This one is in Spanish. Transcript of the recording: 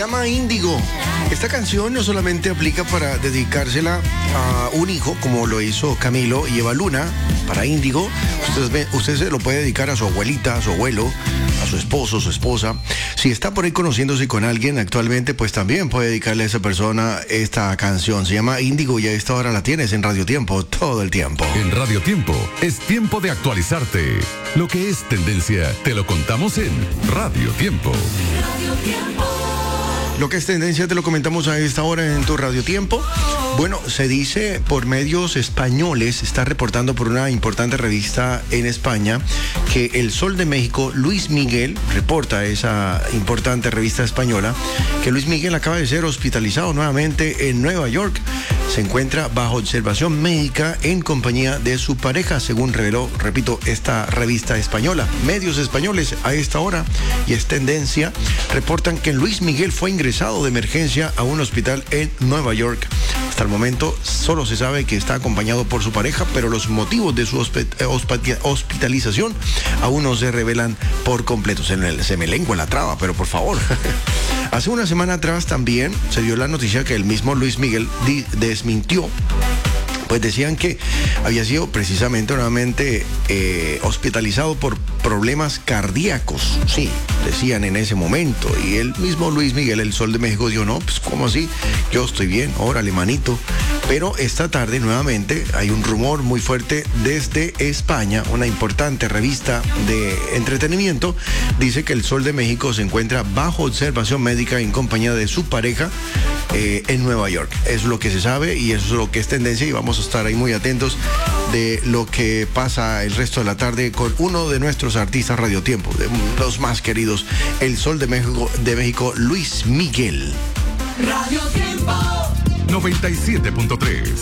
llama Índigo. Esta canción no solamente aplica para dedicársela a un hijo, como lo hizo Camilo y Eva Luna, para Índigo. Usted se lo puede dedicar a su abuelita, a su abuelo, a su esposo, su esposa. Si está por ahí conociéndose con alguien actualmente, pues también puede dedicarle a esa persona esta canción. Se llama Índigo y a esta hora la tienes en Radio Tiempo todo el tiempo. En Radio Tiempo es tiempo de actualizarte. Lo que es tendencia, te lo contamos en Radio Tiempo. Radio Tiempo. Lo que es tendencia te lo comentamos a esta hora en tu Radio Tiempo. Bueno, se dice por medios españoles, está reportando por una importante revista en España, que el Sol de México, Luis Miguel, reporta esa importante revista española, que Luis Miguel acaba de ser hospitalizado nuevamente en Nueva York. Se encuentra bajo observación médica en compañía de su pareja, según reveló, repito, esta revista española. Medios españoles a esta hora, y es tendencia, reportan que Luis Miguel fue ingresado de emergencia a un hospital en Nueva York. Hasta el momento solo se sabe que está acompañado por su pareja, pero los motivos de su hospitalización aún no se revelan por completo. Se me lengua la traba, pero por favor. Hace una semana atrás también se dio la noticia que el mismo Luis Miguel desmintió. Pues decían que había sido precisamente nuevamente hospitalizado por problemas cardíacos. Sí, decían en ese momento. Y el mismo Luis Miguel, el Sol de México, dijo, no, pues ¿cómo así? Yo estoy bien, órale, manito. Pero esta tarde nuevamente hay un rumor muy fuerte desde España. Una importante revista de entretenimiento dice que el Sol de México se encuentra bajo observación médica en compañía de su pareja en Nueva York. Es lo que se sabe y eso es lo que es tendencia, y vamos a estar ahí muy atentos de lo que pasa el resto de la tarde con uno de nuestros artistas Radio Tiempo, de los más queridos, el Sol de México, Luis Miguel. Radio Tiempo 97.3.